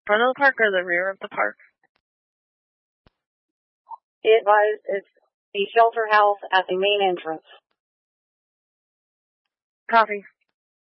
front of the park or the rear of the park? It's the shelter house at the main entrance. Copy.